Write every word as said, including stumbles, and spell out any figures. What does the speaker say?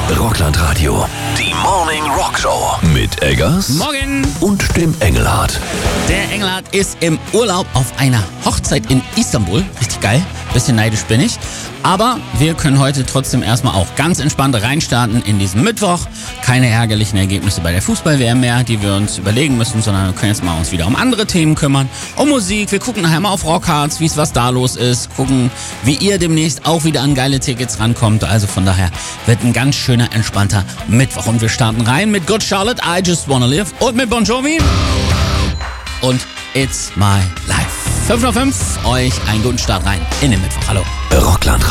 Rockland Radio. Die Morning Rock Show. Mit Eggers. Morgen. Und dem Engelhardt. Der Engelhardt ist im Urlaub auf einer Hochzeit in Istanbul. Richtig geil. Bisschen neidisch bin ich. Aber wir können heute trotzdem erstmal auch ganz entspannt reinstarten in diesen Mittwoch. Keine ärgerlichen Ergebnisse bei der Fußball-W M mehr, die wir uns überlegen müssen, sondern wir können jetzt mal uns wieder um andere Themen kümmern. Um Musik. Wir gucken nachher mal auf Rockhards, wie es was da los ist. Gucken, wie ihr demnächst auch wieder an geile Tickets rankommt. Also von daher wird ein ganz schöner, entspannter Mittwoch. Und wir starten rein mit Good Charlotte, I Just Wanna Live. Und mit Bon Jovi. Und It's My Life. fünf nach fünf, euch einen guten Start rein in den Mittwoch. Hallo. Rockland